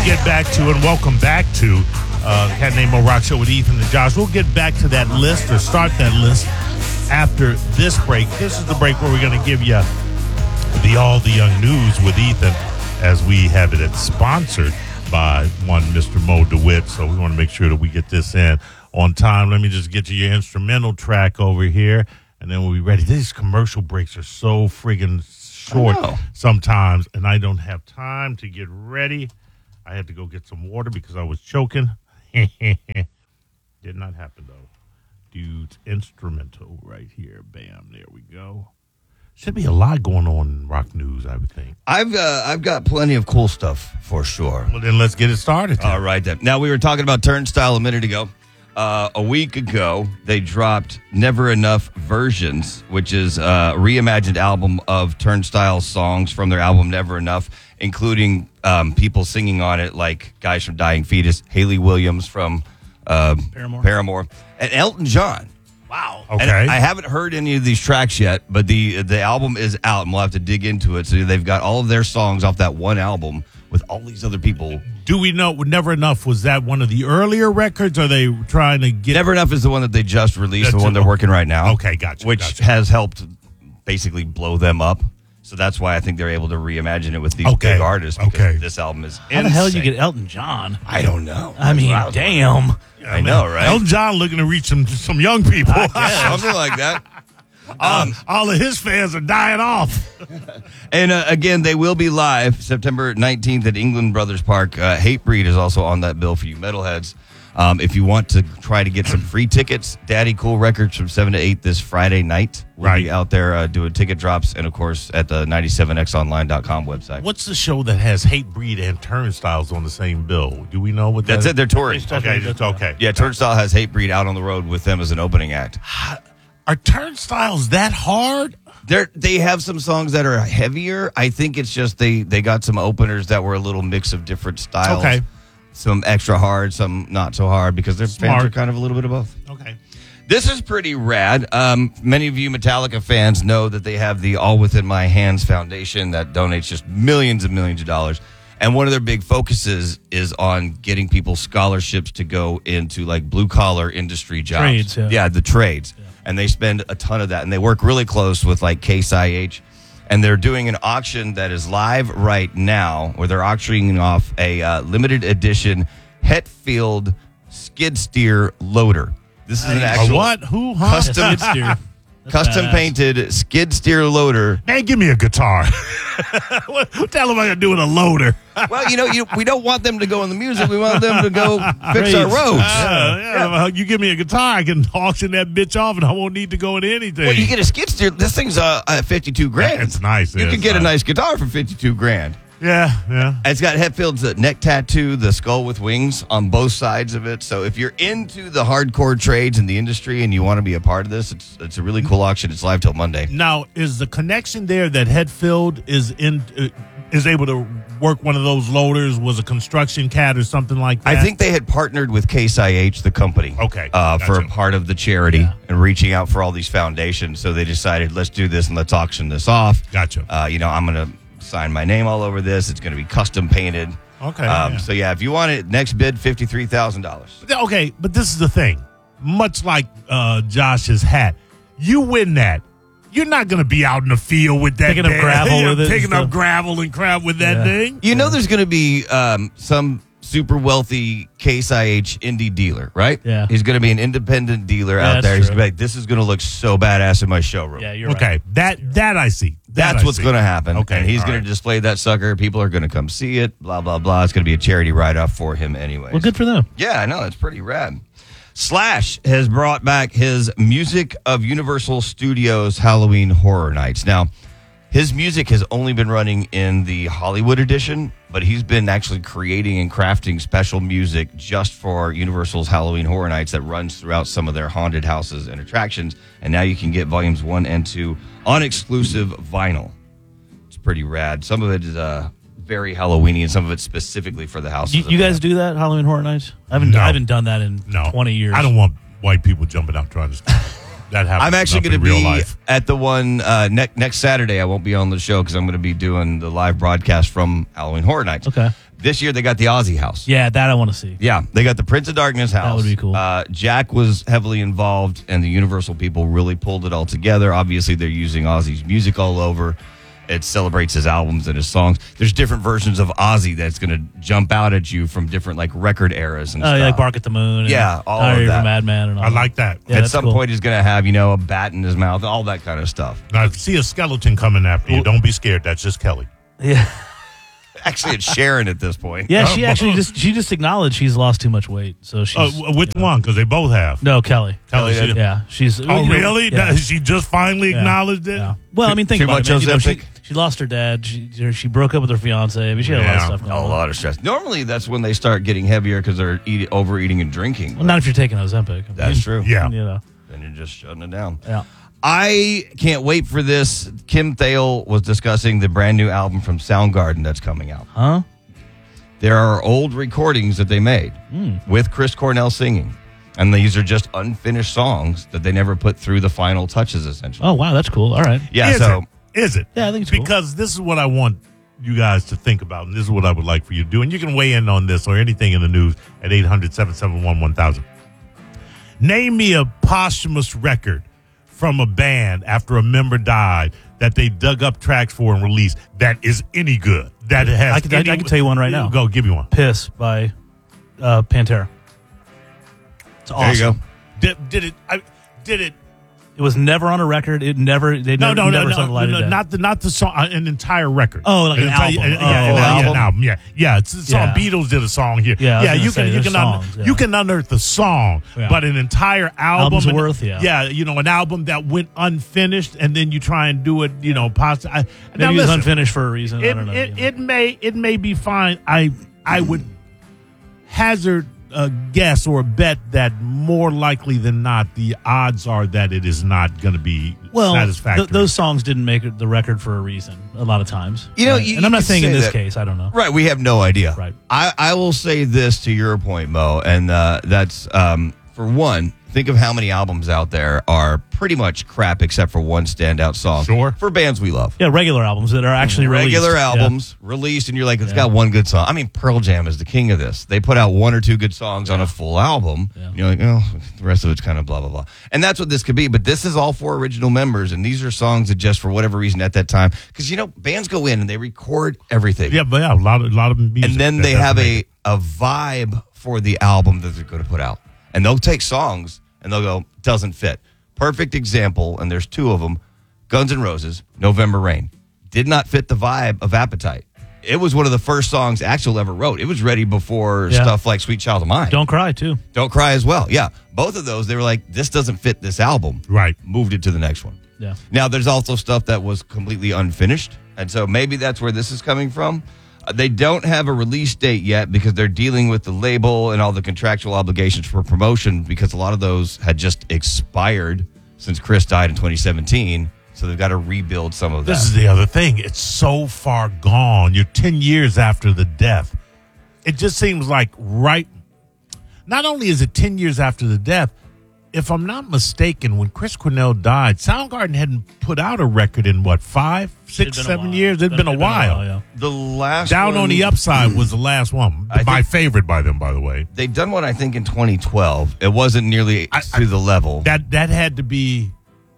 get back to and welcome back to Cat Named Mo Rock Show with Ethan and Josh. We'll get back to that list or start that list after this break. This is the break where we're going to give you all the young news with Ethan, as we have it sponsored by one Mr. Mo DeWitt. So we want to make sure that we get this in on time. Let me just get to your instrumental track over here, and then we'll be ready. These commercial breaks are so friggin' short sometimes, and I don't have time to get ready. I had to go get some water because I was choking. Did not happen, though. Dude's instrumental right here. Bam, there we go. Should be a lot going on in rock news, I would think. I've got plenty of cool stuff for sure. Well, then let's get it started. All right, then. Now, we were talking about Turnstile a minute ago. A week ago, they dropped Never Enough Versions, which is a reimagined album of Turnstile songs from their album Never Enough, including people singing on it like guys from Dying Fetus, Haley Williams from Paramore, and Elton John. Wow. Okay. And I haven't heard any of these tracks yet, but the album is out, and we'll have to dig into it. So they've got all of their songs off that one album with all these other people. Do we know Never Enough, was that one of the earlier records? Or are they trying to get... Never Enough is the one that they just released, the one they're working right now. Okay, gotcha. Which has helped basically blow them up. So that's why I think they're able to reimagine it with these big artists, because this album is insane. How the hell did you get Elton John? I don't know. I mean, damn. Yeah, I know, right? Elton John looking to reach some young people. Something like that. All of his fans are dying off. And again, they will be live September 19th at England Brothers Park. Hatebreed is also on that bill for you metalheads. If you want to try to get some free tickets, Daddy Cool Records from 7 to 8 this Friday night. We'll be out there doing ticket drops, and, of course, at the 97xonline.com website. What's the show that has Hatebreed and Turnstiles on the same bill? Do we know what That's it. They're touring. Okay, just okay. Yeah, Turnstile has Hatebreed out on the road with them as an opening act. Are Turnstiles that hard? They have some songs that are heavier. I think it's just they got some openers that were a little mix of different styles. Okay. Some extra hard, some not so hard, because their fans are kind of a little bit of both. Okay. This is pretty rad. Many of you Metallica fans know that they have the All Within My Hands Foundation that donates just millions and millions of dollars. And one of their big focuses is on getting people scholarships to go into like blue-collar industry jobs. Trades, yeah, the trades. Yeah. And they spend a ton of that. And they work really close with like Case IH. And they're doing an auction that is live right now, where they're auctioning off a limited edition Hetfield skid steer loader. This is an actual what? Who? Huh? custom painted skid steer loader. Man, give me a guitar. What the hell am I going to do with a loader? Well, we don't want them to go in the music. We want them to go fix our roads. You give me a guitar, I can auction that bitch off, and I won't need to go into anything. Well, you get a skid steer. This thing's $52,000. It's nice. You can get a nice guitar for $52,000. Yeah. It's got Hetfield's neck tattoo, the skull with wings on both sides of it. So if you're into the hardcore trades in the industry and you want to be a part of this, it's a really cool auction. It's live till Monday. Now, is the connection there that Hetfield is able to work one of those loaders, was a construction cat or something like that? I think they had partnered with Case IH, the company, gotcha. for a part of the charity and reaching out for all these foundations. So they decided, let's do this and let's auction this off. Gotcha. I'm going to sign my name all over this. It's going to be custom painted. Okay. So, if you want it, next bid, $53,000. Okay, but this is the thing. Much like Josh's hat, you win that. You're not going to be out in the field with that. Picking up gravel with it. Picking up gravel and crap with that thing. You know there's going to be some super wealthy Case IH indie dealer, right? Yeah. He's going to be an independent dealer out there. He's going to be like, this is going to look so badass in my showroom. Yeah, you're right. That I see. That's what's going to happen. Okay. And he's going to display that sucker. People are going to come see it, blah, blah, blah. It's going to be a charity write-off for him anyway. Well, good for them. Yeah, I know. It's pretty rad. Slash has brought back his Music of Universal Studios Halloween Horror Nights. Now, his music has only been running in the Hollywood edition, but he's been actually creating and crafting special music just for Universal's Halloween Horror Nights that runs throughout some of their haunted houses and attractions. And now you can get volumes 1 and 2 on exclusive vinyl. It's pretty rad. Some of it is very Halloweeny, and some of it specifically for the house. You guys do that, Halloween Horror Nights? I haven't done that in 20 years. I don't want white people jumping out trying to... That happens. I'm actually going to be at the one next Saturday. I won't be on the show because I'm going to be doing the live broadcast from Halloween Horror Nights. Okay. This year they got the Ozzy house. Yeah, that I want to see. Yeah, they got the Prince of Darkness house. That would be cool. Jack was heavily involved, and the Universal people really pulled it all together. Obviously, they're using Ozzy's music all over. It celebrates his albums and his songs. There's different versions of Ozzy that's going to jump out at you from different like record eras and stuff. Like Bark at the Moon. And Yeah, all of that. Madman and all I like that. Yeah, at some cool. point, he's going to have, a bat in his mouth, all that kind of stuff. Now, if you see a skeleton coming after you, don't be scared. That's just Kelly. Yeah. Actually, it's Sharon at this point. Yeah, she actually just acknowledged she's lost too much weight. So she's Which one? Because they both have. No, Kelly. Kelly did? Yeah, she's. Oh, really? Yeah. She just finally acknowledged it? Yeah. Well, I mean, think Too about much it. Man. Ozempic? She lost her dad. She broke up with her fiance. I mean, she had a lot of stuff going on. A lot of stress. Normally, that's when they start getting heavier because they're overeating and drinking. Well, not if you're taking Ozempic. That's true. Yeah. Then you're just shutting it down. Yeah. I can't wait for this. Kim Thale was discussing the brand new album from Soundgarden that's coming out. Huh? There are old recordings that they made with Chris Cornell singing. And these are just unfinished songs that they never put through the final touches, essentially. Oh, wow. That's cool. All right. Yeah, Is it? Yeah, I think it's cool. Because this is what I want you guys to think about, and this is what I would like for you to do. And you can weigh in on this or anything in the news at 800-771-1000. Name me a posthumous record from a band after a member died that they dug up tracks for and released that is any good. That it has. I can tell you one right now. Go, give me one. Piss by Pantera. It's awesome. There you go. Did it? It was never on a record. It never. They No, never sung Light of Day. not the song. An entire record. Oh, like an album. An album. Yeah. It's a song. Yeah. Beatles did a song here. Yeah, I was You gonna say, there's songs, you can unearth the song, Yeah. but an entire album. Album's worth, yeah. Yeah, an album that went unfinished, and then you try and do it. Maybe it was unfinished for a reason. I don't know. It may be fine. I would hazard a guess or a bet that more likely than not, the odds are that it is not going to be satisfactory. Those songs didn't make the record for a reason. A lot of times, Right. and I'm not saying in this that. case. I don't know. Right, we have no idea. Right. I will say this to your point, Mo, and that's, for one, think of how many albums out there are pretty much crap except for one standout song. Sure. For bands we love. Yeah, regular albums that are actually Regular released. albums released, and you're like, it's got one good song. I mean, Pearl Jam is the king of this. They put out one or two good songs on a full album. Yeah. And you're like, oh, the rest of it's kind of blah, blah, blah. And that's what this could be. But this is all four original members, and these are songs that just for whatever reason at that time, because, bands go in and they record everything. Yeah, but a lot of music. And then that they doesn't have make a vibe for the album that they're going to put out. And they'll take songs and they'll go, doesn't fit. Perfect example, and there's two of them, Guns N' Roses, November Rain. Did not fit the vibe of Appetite. It was one of the first songs Axl ever wrote. It was ready before stuff like Sweet Child of Mine. Don't Cry, too. Don't Cry as well. Yeah. Both of those, they were like, this doesn't fit this album. Right. Moved it to the next one. Yeah. Now, there's also stuff that was completely unfinished. And so maybe that's where this is coming from. They don't have a release date yet because they're dealing with the label and all the contractual obligations for promotion because a lot of those had just expired since Chris died in 2017. So they've got to rebuild some of that. This is the other thing. It's so far gone. You're 10 years after the death. It just seems like not only is it 10 years after the death, if I'm not mistaken, when Chris Cornell died, Soundgarden hadn't put out a record in 5, 6, 7 years? It'd been a while. Yeah. The last Down one, on the Upside was the last one. My favorite by them, by the way. They'd done one, I think, in 2012. It wasn't nearly to the level. That had to be.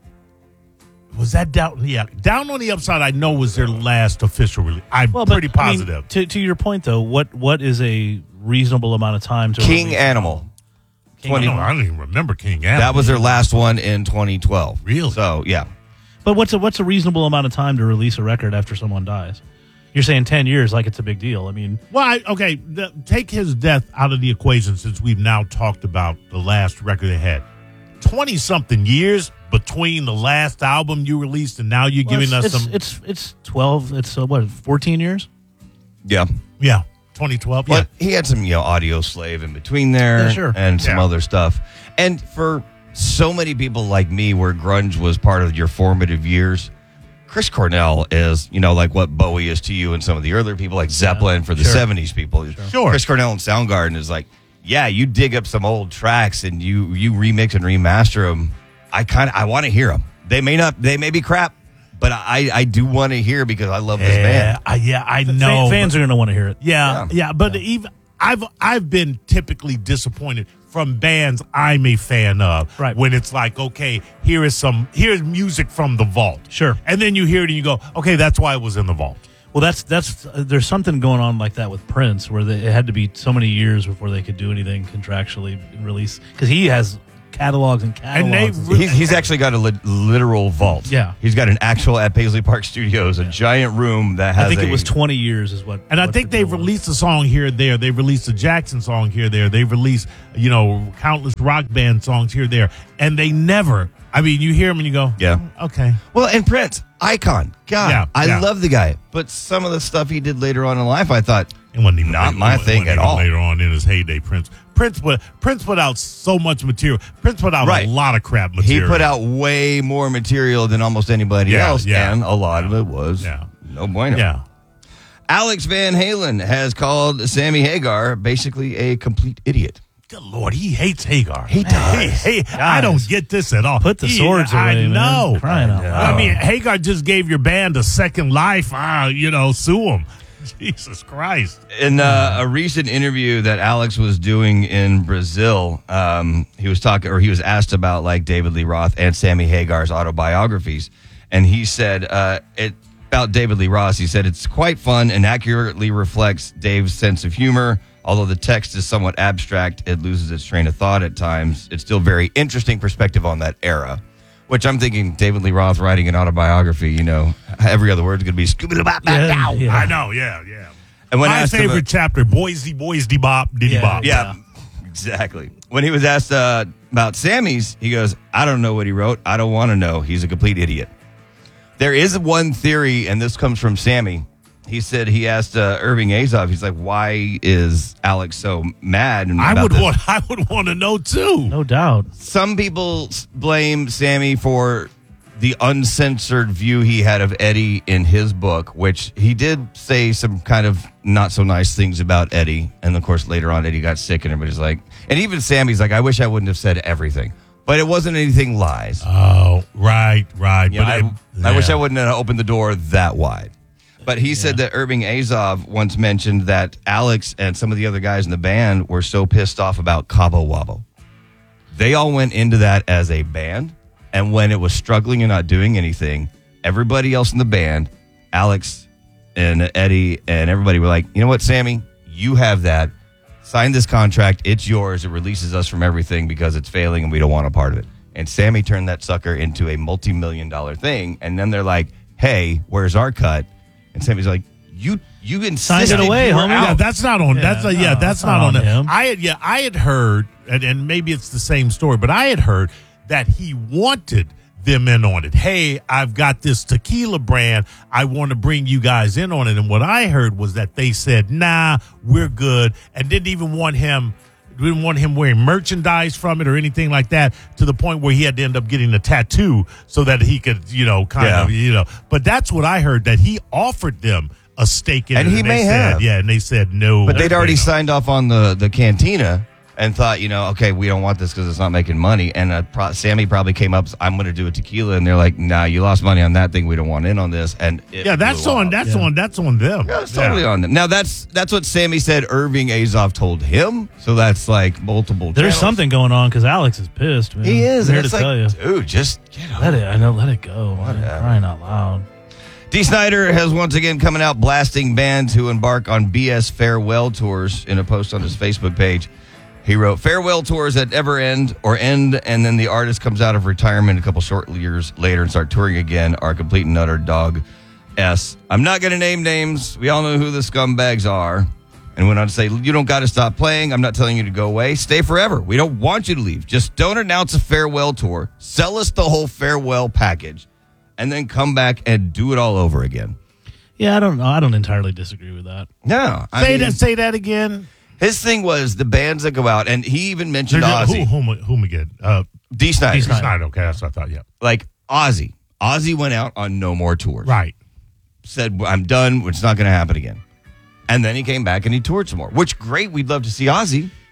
Was that Down? Yeah, Down on the Upside. I know was their last official release. I'm pretty positive. I mean, to your point, though, what is a reasonable amount of time to King release? Animal. I don't even remember King Animal. That was their last one in 2012. Really? So, yeah. But what's a reasonable amount of time to release a record after someone dies? You're saying 10 years like it's a big deal. I mean, take his death out of the equation since we've now talked about the last record they had. 20-something years between the last album you released and now you're giving us some. It's 12. It's 14 years. Yeah. Yeah. 2012. But he had some, Audio Slave in between there, Yeah, sure. and some other stuff. And for so many people like me, where grunge was part of your formative years, Chris Cornell is, like what Bowie is to you, and some of the earlier people like Zeppelin for the 70s people. Sure. Chris Cornell and Soundgarden is like, yeah, you dig up some old tracks and you remix and remaster them. I want to hear them. They may be crap, but I do want to hear because I love this band. I know. Fans are going to want to hear it. Yeah. But even I've been typically disappointed from bands I'm a fan of. Right. When it's like, okay, here's music from the vault. Sure. And then you hear it and you go, okay, that's why it was in the vault. Well, that's there's something going on like that with Prince, where it had to be so many years before they could do anything contractually release, because he has catalogs and catalogs. And He's actually got a literal vault. Yeah. He's got an actual at Paisley Park Studios, a giant room that has I think it was 20 years is what. And I think they've released a song here and there. They've released a Jackson song here and there. They've released, countless rock band songs here and there. And they never, you hear them and you go, Yeah. Okay. Well, and Prince, icon. God, Yeah, I love the guy. But some of the stuff he did later on in life, I thought, It wasn't even not my thing at all. Later on in his heyday, Prince put out so much material. Prince put out Right. a lot of crap He material. put out way more material than almost anybody else, and a lot of it was no bueno. Yeah. Alex Van Halen has called Sammy Hagar basically a complete idiot. Good Lord, he hates Hagar. He does. I don't get this at all. Put the swords away, I man. know. Crying out loud. Hagar just gave your band a second life. Sue him. Jesus Christ. In a recent interview that Alex was doing in Brazil, he was asked about like David Lee Roth and Sammy Hagar's autobiographies, and he said about David Lee Roth. He said it's quite fun and accurately reflects Dave's sense of humor. Although the text is somewhat abstract, it loses its train of thought at times. It's still very interesting perspective on that era. Which I'm thinking, David Lee Roth writing an autobiography, every other word's going to be Yeah. I know, yeah. And when My asked favorite chapter, boys, diddy bop. Yeah, exactly. When he was asked about Sammy's, he goes, I don't know what he wrote. I don't want to know. He's a complete idiot. There is one theory, and this comes from Sammy. He said he asked Irving Azoff, he's like, why is Alex so mad? I would want to know too. No doubt. Some people blame Sammy for the uncensored view he had of Eddie in his book, which he did say some kind of not so nice things about Eddie. And of course, later on, Eddie got sick and everybody's like, and even Sammy's like, I wish I wouldn't have said everything. But it wasn't anything lies. Oh, right. I wish I wouldn't have opened the door that wide. But he said that Irving Azoff once mentioned that Alex and some of the other guys in the band were so pissed off about Cabo Wabo. They all went into that as a band, and when it was struggling and not doing anything, everybody else in the band, Alex and Eddie and everybody were like, you know what, Sammy, you have that. Sign this contract. It's yours. It releases us from everything because it's failing and we don't want a part of it. And Sammy turned that sucker into a multi-million-dollar thing, and then they're like, hey, where's our cut? And Sammy's like, you insisted Signed it away, you were homie. out. Yeah, that's not on. That's not on him. I had heard, and maybe it's the same story, but I had heard that he wanted them in on it. Hey, I've got this tequila brand. I want to bring you guys in on it. And what I heard was that they said, nah, we're good, and didn't want him wearing merchandise from it or anything like that, to the point where he had to end up getting a tattoo so that he could, But that's what I heard, that he offered them a stake in it. And he may have. Yeah, and they said no. But they'd already signed off on the cantina and thought, okay, we don't want this because it's not making money. And Sammy probably came up, I'm going to do a tequila. And they're like, nah, you lost money on that thing. We don't want in on this. And that's on them. Yeah, it's totally on them. Now, that's what Sammy said Irving Azoff told him. So that's like multiple There's channels. something going on because Alex is pissed, man. He is. I'm here And to it's tell you. dude, just get over Let it go. Man. Crying out loud. Dee Snider has once again coming out blasting bands who embark on BS farewell tours in a post on his Facebook page. He wrote, farewell tours that never end or end, and then the artist comes out of retirement a couple short years later and start touring again are complete and utter dog S. I'm not going to name names. We all know who the scumbags are. And went on to say, you don't got to stop playing. I'm not telling you to go away. Stay forever. We don't want you to leave. Just don't announce a farewell tour. Sell us the whole farewell package. And then come back and do it all over again. Yeah, I don't know. I don't entirely disagree with that. No. Say that again. His thing was the bands that go out, and he even mentioned Ozzy. Whom again? Dee Snider. Dee Snider. Snider. Okay, that's what I thought. Yeah. Like Ozzy. Ozzy went out on no more tours. Right. Said, I'm done. It's not going to happen again. And then he came back and he toured some more, which great. We'd love to see Ozzy.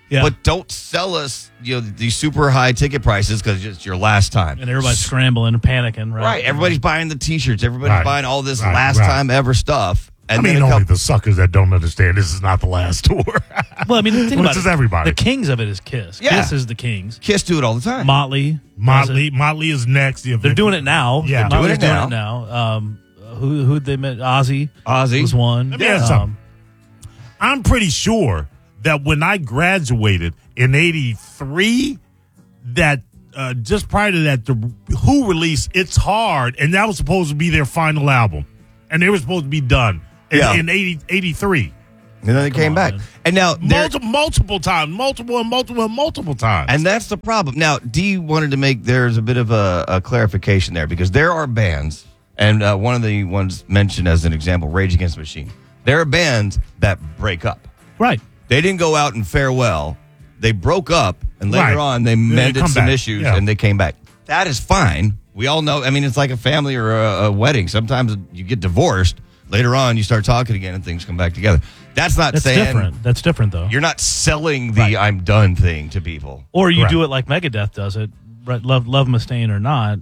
Yeah. but don't sell us these super high ticket prices because it's your last time. And everybody's scrambling and panicking, right? Right. Everybody's buying the T-shirts. Everybody's Right. buying all this Right, last right. time ever stuff. And I mean, then a only couple- the suckers that don't understand this is not the last tour. Well, I mean, think Which about is it. everybody. The kings of it is Kiss. Yeah. Kiss is the kings. Kiss do it all the time. Motley. Motley is next. They're doing it now. Yeah. Motley's Doing it doing it now. Who they met? Ozzy. Ozzy. Was one. Let me ask something. I'm pretty sure that when I graduated in '83, that just prior to that, the Who released "It's Hard," and that was supposed to be their final album, and they were supposed to be done in '83. And then they came back. man. And now Multiple times, multiple times. and that's the problem. Now, Dee wanted to make there's a bit of a clarification there because there are bands, and one of the ones mentioned as an example, Rage Against the Machine. There are bands that break up. Right. They didn't go out and farewell. They broke up, and later Right. on they They mended come some back. issues, Yeah. and they came back. That is fine. We all know. I mean, it's like a family or a wedding. Sometimes you get divorced. Later on, you start talking again, and things come back together. That's not That's saying different. That's different, though. you're not selling the "I'm done" thing to people. Or you Right. do it like Megadeth does it. Right, love Mustaine or not.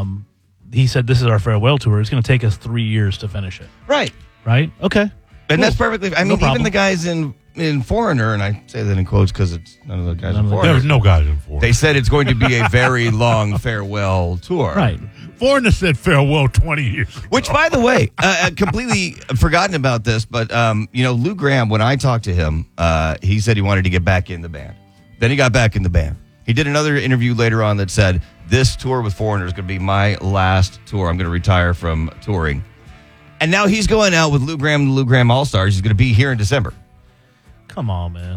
He said, "This is our farewell tour. It's going to take us 3 years to finish it." Right. Right? Okay. And that's perfectly. I mean, even problem. the guys in Foreigner, and I say that in quotes because it's none of the guys None in of the Foreigner. There's no guys in Foreigner. They said it's going to be a very long farewell tour. Right. Foreigner said farewell 20 years ago. Which, by the way, completely forgotten about this, but Lou Gramm, when I talked to him, he said he wanted to get back in the band. Then he got back in the band. He did another interview later on that said, "This tour with Foreigner is going to be my last tour. I'm going to retire from touring." And now he's going out with Lou Gramm, the Lou Gramm All Stars. He's going to be here in December. Come on, man.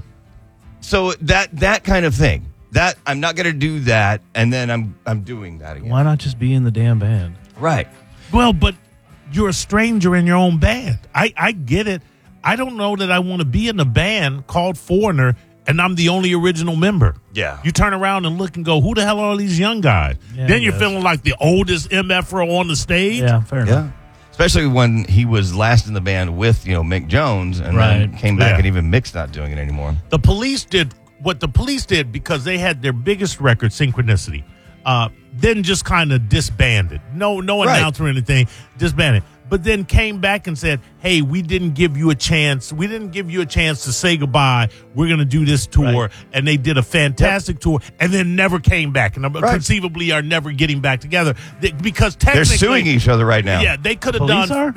So that kind of thing. That I'm not going to do that, and then I'm doing that again. Why not just be in the damn band? Right. Well, but you're a stranger in your own band. I get it. I don't know that I want to be in a band called Foreigner and I'm the only original member. Yeah. You turn around and look and go, who the hell are all these young guys? Yeah, then you're yes. feeling like the oldest MFer on the stage. Yeah, fair enough. Yeah. Especially when he was last in the band with, Mick Jones and then Right. came back Yeah. and even Mick's not doing it anymore. The Police did what the Police did because they had their biggest record, Synchronicity. Then just kind of disbanded. No Right. announcer or anything, disbanded. But then came back and said, "Hey, we didn't give you a chance. We didn't give you a chance to say goodbye. We're going to do this tour." Right. And they did a fantastic tour and then never came back. And Right. conceivably are never getting back together. Because They're technically... suing each other right now. Yeah, they could have Police done...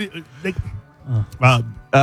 are?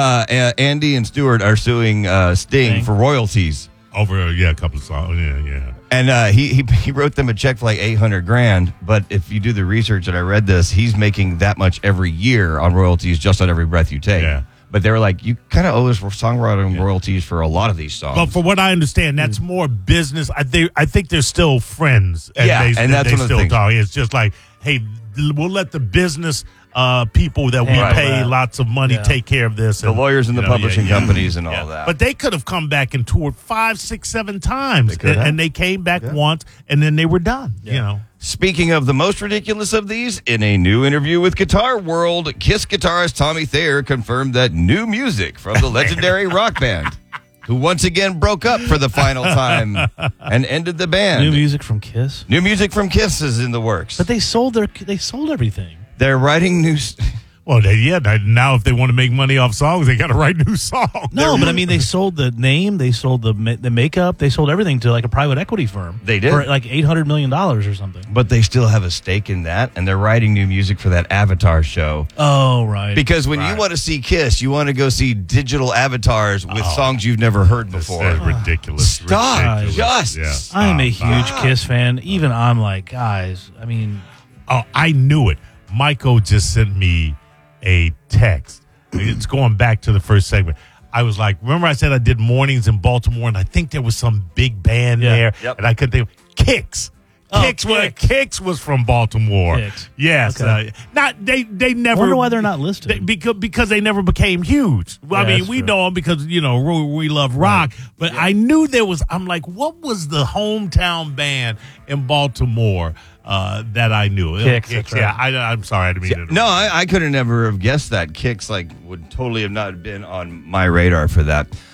Andy and Stewart are suing Sting Sting. for royalties. over, a couple of songs. Yeah. And he wrote them a check for like $800,000. But if you do the research and I read this, he's making that much every year on royalties just on every breath you take. Yeah. But they were like, you kind of owe us songwriting royalties for a lot of these songs. But for what I understand, that's more business. I think they're still friends. And Yeah, and that's they one of the still things. talk. It's just like, hey, we'll let the business people that we Right. pay Right. lots of money Yeah. take care of this. the lawyers and the publishing companies and all that. But they could have come back and toured 5, 6, 7 times, They could have. and they came back once, and then they were done. Yeah. Speaking of the most ridiculous of these, in a new interview with Guitar World, Kiss guitarist Tommy Thayer confirmed that new music from the legendary rock band, who once again broke up for the final time and ended the band. New music from Kiss. New music from Kiss is in the works. But they sold everything. They're writing new. Well, now if they want to make money off songs, they got to write new songs. No, but I mean, they sold the name, they sold the makeup, they sold everything to like a private equity firm. They did. for like $800 million or something. But they still have a stake in that, and they're writing new music for that Avatar show. Oh, right. Because when you want to see Kiss, you want to go see digital avatars with songs you've never heard before. That's ridiculous. Stop. Ridiculous. Just I'm a Stop. huge Kiss fan. Even I'm like, guys. I mean, Oh, I knew it. Michael just sent me a text. It's going back to the first segment. I was like, remember I said I did mornings in Baltimore, and I think there was some big band Yeah. there, Yep. and I couldn't think. Kicks. Oh, Kicks was from Baltimore. Kicks. Yes. Okay. They never. wonder why they're not listed. Because they never became huge. Well, Yeah, I mean, that's we true. know them because, we love rock. But I knew there was, I'm like, what was the hometown band in Baltimore that I knew? Kicks, that's right. Yeah, I'm sorry. I didn't mean to. No, I could have never have guessed that. Kicks would totally have not been on my radar for that.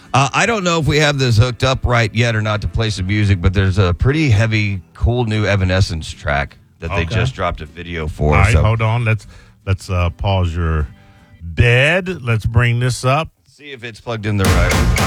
I don't know if we have this hooked up right yet or not to play some music, but there's a pretty heavy, cool new Evanescence track that they just dropped a video for. All right, hold on. Let's pause your bed. Let's bring this up. See if it's plugged in the right way.